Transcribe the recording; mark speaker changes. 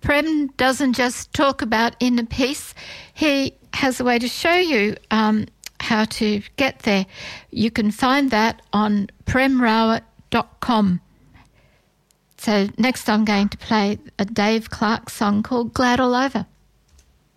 Speaker 1: Prem doesn't just talk about inner peace. He has a way to show you how to get there. You can find that on premrawat.com. So next I'm going to play a Dave Clark song called Glad All Over.